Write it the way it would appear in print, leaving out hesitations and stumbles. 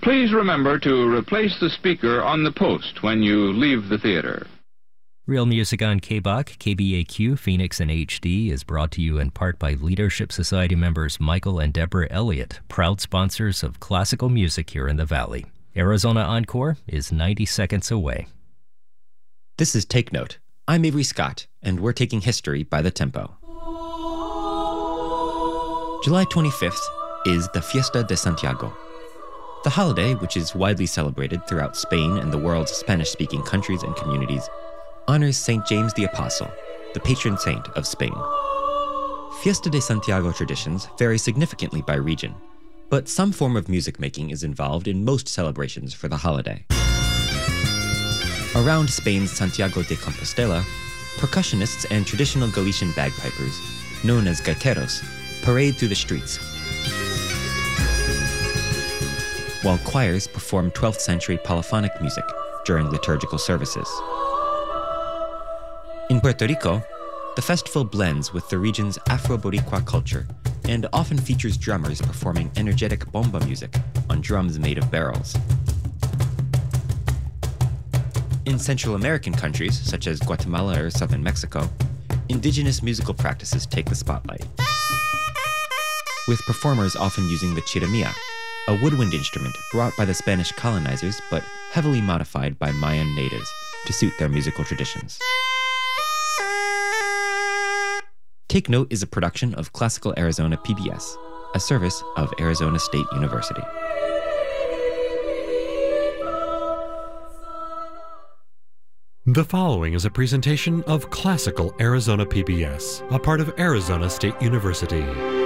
Please remember to replace the speaker on the post when you leave the theater. Real Music on KBOC, KBAQ, Phoenix and HD is brought to you in part by Leadership Society members Michael and Deborah Elliott, proud sponsors of classical music here in the Valley. Arizona Encore is 90 seconds away. This is Take Note. I'm Avery Scott, and we're taking history by the tempo. July 25th is the Fiesta de Santiago. The holiday, which is widely celebrated throughout Spain and the world's Spanish-speaking countries and communities, honors St. James the Apostle, the patron saint of Spain. Fiesta de Santiago traditions vary significantly by region, but some form of music making is involved in most celebrations for the holiday. Around Spain's Santiago de Compostela, percussionists and traditional Galician bagpipers, known as gaiteros, parade through the streets, while choirs perform 12th century polyphonic music during liturgical services. In Puerto Rico, the festival blends with the region's Afro-Boricua culture and often features drummers performing energetic bomba music on drums made of barrels. In Central American countries, such as Guatemala or southern Mexico, indigenous musical practices take the spotlight, with performers often using the chirimia, a woodwind instrument brought by the Spanish colonizers but heavily modified by Mayan natives to suit their musical traditions. Take Note is a production of Classical Arizona PBS, a service of Arizona State University. The following is a presentation of Classical Arizona PBS, a part of Arizona State University.